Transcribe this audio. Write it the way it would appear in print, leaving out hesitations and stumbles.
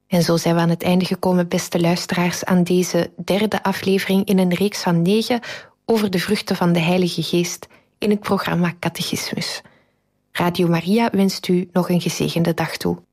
En zo zijn we aan het einde gekomen, beste luisteraars, aan deze derde aflevering in een reeks van 9 over de vruchten van de Heilige Geest in het programma Catechismus. Radio Maria wenst u nog een gezegende dag toe.